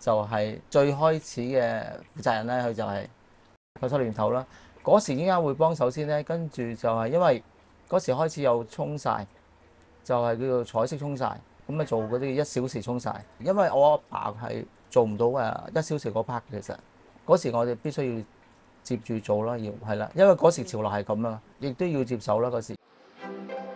就係最開始嘅負責人咧，佢就係九七年頭啦。嗰時點解會幫手先咧？跟住就係因為嗰時開始有沖曬，就係叫做彩色沖曬，咁啊做嗰啲1小時沖曬。因為我阿爸係做唔到1小時嗰 part，其實嗰時我哋必須要接住做啦，要係啦，因為嗰時潮流係咁啊，亦都要接手啦嗰時。